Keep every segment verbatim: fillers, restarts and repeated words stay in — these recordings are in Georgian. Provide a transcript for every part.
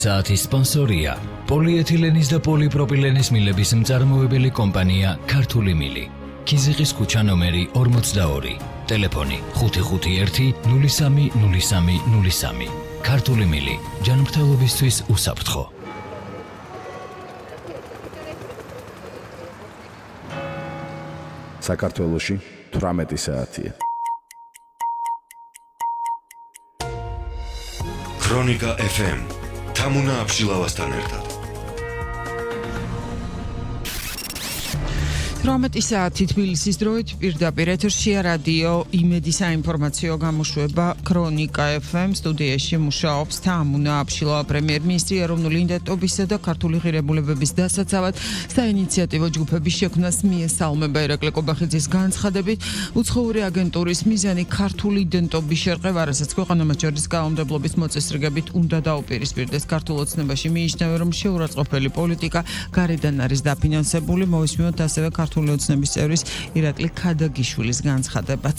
საათის სპონსორია პოლიეთილენის და პოლიპროპილენის მილების მწარმოებელი კომპანია ქართული მილი. ქიზიყის ქუჩა ნომერი ორმოცდაორი. ტელეფონი ხუთი ხუთი ერთი ნული სამი ნული სამი ნული სამი. ქართული მილი ჯანმრთელობისთვის უსაფრთხო. საქართველოში თვრამეტი საათია. ქრონიკა ეფ ემ თამუნა აბშილავასთან ერთად. თვრამეტი საათი თბილისის დროით პირდაპირ ეთერშია რადიო იმედი საინფორმაციო გამოშვება ქრონიკა ეფ ემ სტუდიაში მუშაობს თამუნა აბშილავა პრემიერ-მინისტრი ეროვნული იდენტობისა და ქართული ღირებულებების დასაცავად საინიციატივო ჯგუფების შექმნას მიესალმება ირაკლი კობახიძის განცხადებით უცხოური აგენტურის მიზანი ქართული იდენტობის შერყევა, რასაც ქვეყანა მათ შორის კანონმდებლობის მოწესრიგებით უნდა დაუპირისპირდეს. ქართულ ოცნებაში მიიჩნევა, რომ შეურაცხყოფელი პოლიტიკა გარედან არის დაფინანსებული. მოვისმინოთ ასევე ქართული ოცნების წევრის ირაკლი ქადაგიშვილის განცხადებაც.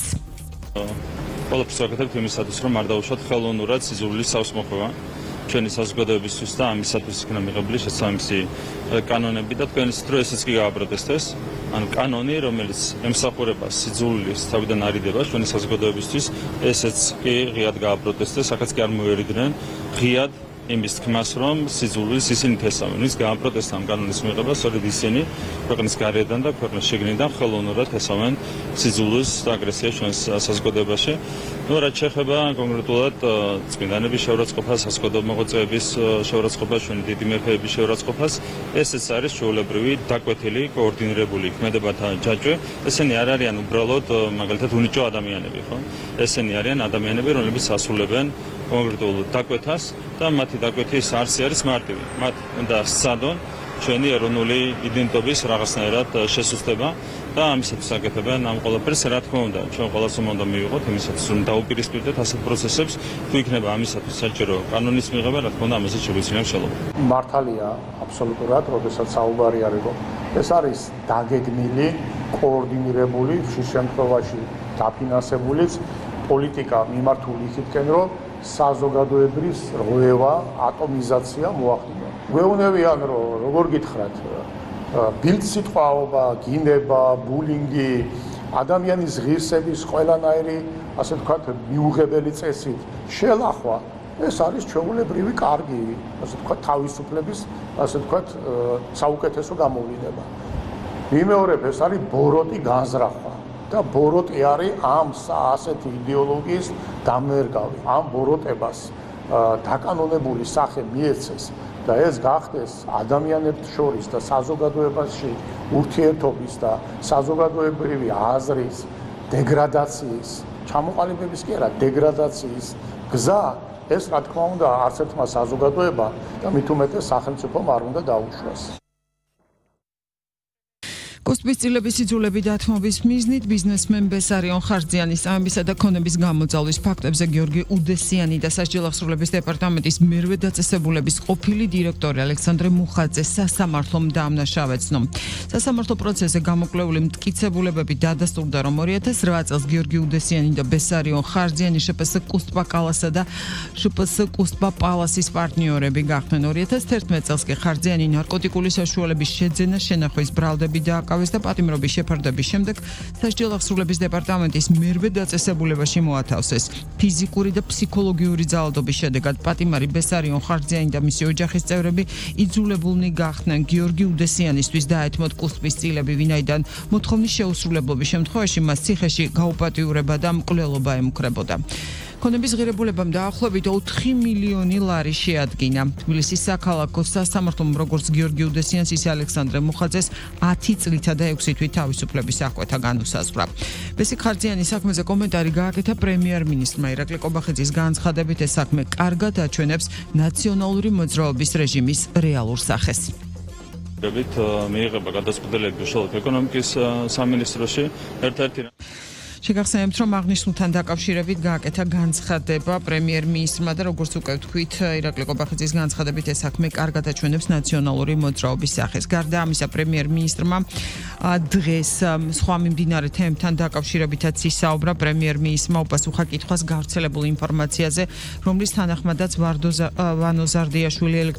ყველაფერს ვაკეთებთ იმისათვის, რომ არ დაუშვათ ხელოვნურად სიძულვილის სავსმოხვევა ჩვენი საზოგადოებისთვის და ამისათვის იქნა მიღებული შესაბამისი კანონები და თქვენ ისეთ რომ ესეც კი გააპროტესტეს. ანუ კანონი, რომელიც ემსახურება სიძულვილის თავიდან არიდება ჩვენი საზოგადოებისთვის, ესეც კი ღიად გააპროტესტეს, ახაც კი არ მოერიდნენ ღიად იმის თქმას, რომ სიძულვილს ისინი თესავენ. ის გააპროტესტა ამ კანონის მიღებას, სწორედ ისინი ქვეყნის გარედან და ქვეყნის შიგნიდან ხელოვნურად თესავენ სიძულვილს და აგრესიას ჩვენს საზოგადოებაში. ნუ რაც შეეხება კონკრეტულად წმინდანების შეურაცხყოფას, საზოგადოებამოღვაწეების შეურაცხყოფას, ჩვენი დიდი მეფეების შეურაცხყოფას, ესეც არის ჩვეულებრივი დაკვეთილი, კოორდინირებული ქმედებათა ჯაჭვი. ესენი არ არიან უბრალოდ მაგალითად უნიჭო ადამიანები, ხო? ესენი არიან ადამიანები, რომლებიც ასრულებენ კონკრეტულ დაკვეთას და მათი დაკვეთის არსი არის მარტივი. მათ უნდა სცადონ ჩვენი ეროვნული იდენტობის რაღაცნაირად შესუსტება და ამისათვის აკეთებენ ამ ყველაფერს. რა თქმა უნდა, ჩვენ ყველას უნდა მივიღოთ იმისათვის, რომ დაუპირისპირდეთ ასეთ პროცესებს. თუ იქნება ამისათვის საჭირო კანონის მიღება, რა თქმა უნდა, ამაზე შეგვიძლია მშელობა. მართალია აბსოლუტურად, როდესაც საუბარი არის, რომ ეს არის დაგეგმილი, კოორდინირებული, ხშირ შემთხვევაში დაფინანსებულიც პოლიტიკა მიმართული იქითკენ, რომ საზოგადოებრივ რღვევა, ატომიზაცია მოახდინა. გვეუბნებიან, რომ როგორ გითხრათ, ბილდსიტყვაობა, გინება, ბულინგი, ადამიანის ღირსების ყველანაირი, ასე ვთქვათ, მიუღებელი წესით შელახვა, ეს არის ჩვეულებრივი კარგი, ასე ვთქვათ, თავისუფლების, ასე ვთქვათ, საუკეთესო გამოვლინება. მიმეორებ, ეს არის ბოროტი განზრახვა. და ბოროტი არის ამ ასეთი იდეოლოგიის დამერგავი. ამ ბოროტებას დაკანონებული სახე მიეცეს და ეს გახდეს ადამიანებს შორის და საზოგადოებაში ურთიერთობის და საზოგადოებრივი აზრის დეგრადაციის, ჩამოყალიბების კი არა, დეგრადაციის გზა, ეს რა თქმა უნდა არც ერთმა საზოგადოებამ და მით უმეტეს სახელმწიფომ არ უნდა დაუშვას. კოსტბისწილების იძულები დათმობის მიზნით ბიზნესმენ ბესარიონ ხარჯიანის წამებისა და ქონების გამოძალვის ფაქტებზე გიორგი უდესიანი და სასჯელ აღსრულების დეპარტამენტის მერვე დაწესებულების ყოფილი დირექტორი ალექსანდრე მუხაძე სასამართლომ დაამნაშავეცნო. სასამართლო პროცესზე გამოკვლეული მტკიცებულებები დადასტურდა, რომ ორი ათას რვა წელს გიორგი უდესიანი და ბესარიონ ხარჯიანი შპს კუსტპა კალასა და შპს კუსტპა პალასის პარტნიორები გახდნენ. ორი ათას თერთმეტ წელს კი ხარჯიანი ნარკოტიკული საშუალების შეძენა, შენახვის ბრალდები და და პატიმრობის შეფარდების შემდეგ სასჯელ აღსრულების დეპარტამენტის მერვე დაწესებულებაში მოათავსეს. ფიზიკური და ფსიქოლოგიური ძალადობის შედეგად პატიმარი ბესარიონ ხარჯიანი და მისი ოჯახის წევრები იძულებულნი გახდნენ გიორგი უდესიანისთვის დაეთმოთ კუსტპის წილები, ვინაიდან მოთხოვნის შეუსრულებლობის შემთხვევაში მას ციხეში გაუპატიურება და მკვლელობა ემუქრებოდა. ქონების ღირებულებამ დაახლოებით ოთხი მილიონი ლარი შეადგინა. თბილისის საქალაქო სასამართლომ როგორც გიორგი უდესიანს, ისე ალექსანდრე მუხაძეს ათი წლითა და ექვსი თვის თავისუფლების აღკვეთა განუსაზღვრა. ბესი ხარჯიანის საქმეზე კომენტარი გააკეთა პრემიერ-მინისტრმა ირაკლი კობახიძის განცხადებით, ეს საქმე კარგად აჩვენებს ნაციონალური მოძრაობის რეჟიმის რეალურ სახეს. მიიღება გადაწყვეტილება უშუალოდ ეკონომიკის სამინისტროში ერთ-ერთი შეგახსენებთ, რომ აღნიშნულთან დაკავშირებით გააკეთა განცხადება პრემიერ-მინისტრმა და როგორც უკვე ვთქვით, ირაკლი კობახიძის განცხადებით ეს საქმე კარგად აჩვენებს ნაციონალური მოძრაობის სახეს. გარდა ამისა, პრემიერ-მინისტრმა დღეს სხვა მიმდინარე თემებთან დაკავშირებითაც ისაუბრა. პრემიერ-მინისტრმა უპასუხა კითხვას გავრცელებულ ინფორმაციაზე, რომლის თანახმადაც ვანო ზარდიაშვილი